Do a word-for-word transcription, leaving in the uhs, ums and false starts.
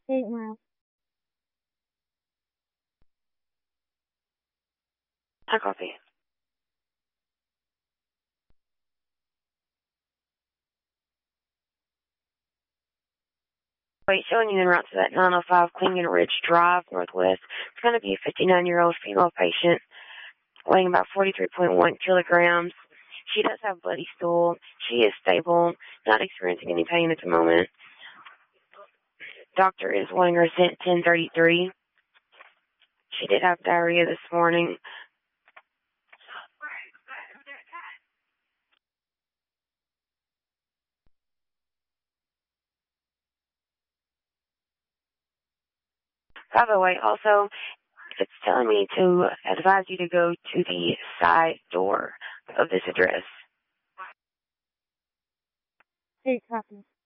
Eight miles. I copy. Wait, showing you en route to that nine oh five Clinging Ridge Drive, Northwest. It's going to be a fifty-nine-year-old female patient, weighing about forty-three point one kilograms. She does have bloody stool. She is stable, not experiencing any pain at the moment. Doctor is wanting her sent ten thirty-three. She did have diarrhea this morning. By the way, also, it's telling me to advise you to go to the side door of this address. Eight copies.